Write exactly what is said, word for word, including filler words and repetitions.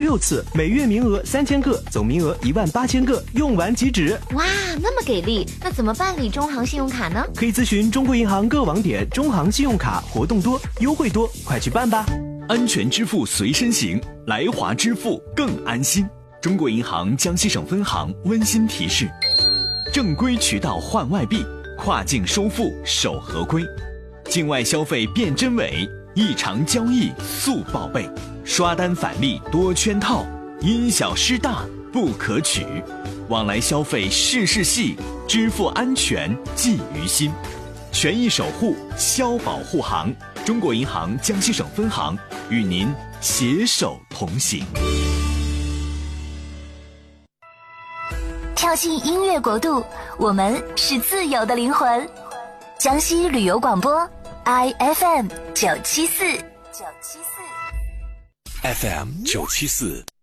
六次，每月名额三千个，总名额一万八千个，用完即止。 哇，那么给力！那怎么办理中行信用卡呢？ 可以咨询中国银行各网点，中行信用卡活动多，优惠多，快去办吧！ 安全支付随身行，来华支付更安心。中国银行江西省分行温馨提示：正规渠道换外币，跨境收付守合规，境外消费辨真伪，异常交易速报备，刷单返利多圈套，因小失大不可取。往来消费事事细，支付安全记于心。权益守护，消保护行。中国银行江西省分行与您携手同行。 跳进音乐国度，我们是自由的灵魂。江西旅游广播 I F M 九七四 九七四 F M 九七四